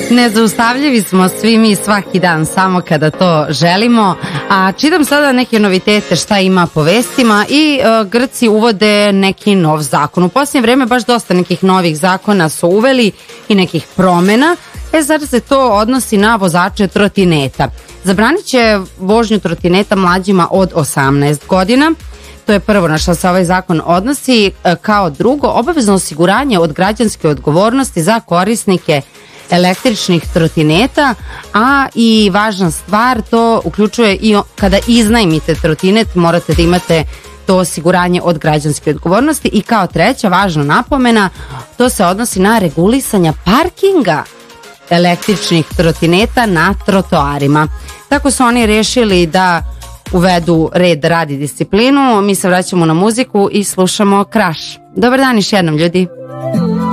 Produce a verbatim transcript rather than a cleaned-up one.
Nezaustavljivi smo svi mi svaki dan, samo kada to želimo. A čitam sada neke novitete šta ima po vestima i uh, Grci uvode neki nov zakon. U posljednje vreme baš dosta nekih novih zakona su uveli i nekih promjena. E sad se to odnosi na vozače trotineta. Zabranit će vožnju trotineta mlađima od osamnaest godina. To je prvo na što se ovaj zakon odnosi. Kao drugo, obavezno osiguranje od građanske odgovornosti za korisnike električnih trotineta, a i važna stvar, to uključuje i kada iznajmite trotinet, morate da imate to osiguranje od građanske odgovornosti. I kao treća važna napomena, to se odnosi na regulisanja parkinga električnih trotineta na trotoarima. Tako su oni rešili da uvedu red, rad i disciplinu. Mi se vraćamo na muziku i slušamo Crash. Dobar dan još jednom, ljudi.